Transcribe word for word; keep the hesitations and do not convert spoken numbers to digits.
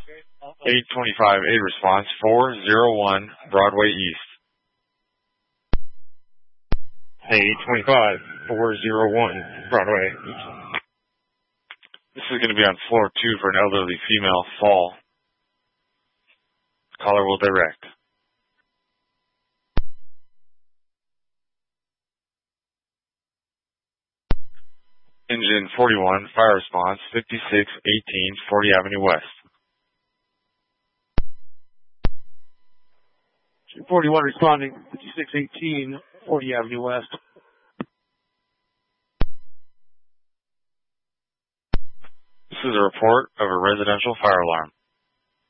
eight twenty-five, eight response, four zero one Broadway East. eight twenty-five, four zero one Broadway East. This is going to be on floor two for an elderly female fall. Caller will direct. Engine forty-one, fire response, fifty-six eighteen, forty Avenue West. forty-one responding, fifty-six eighteen, forty Avenue West. This is a report of a residential fire alarm.